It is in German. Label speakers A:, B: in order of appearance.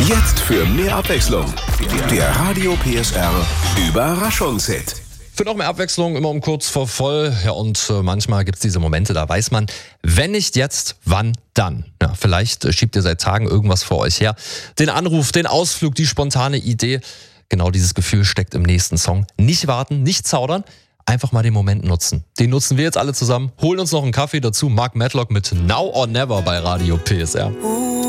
A: Jetzt für mehr Abwechslung. Der Radio PSR Überraschungshit.
B: Für noch mehr Abwechslung, immer um kurz vor voll. Ja, und manchmal gibt's diese Momente, da weiß man, wenn nicht jetzt, wann dann? Ja, vielleicht schiebt ihr seit Tagen irgendwas vor euch her. Den Anruf, den Ausflug, die spontane Idee. Genau dieses Gefühl steckt im nächsten Song. Nicht warten, nicht zaudern, einfach mal den Moment nutzen. Den nutzen wir jetzt alle zusammen. Holen uns noch einen Kaffee dazu. Mark Medlock mit Now or Never bei Radio PSR.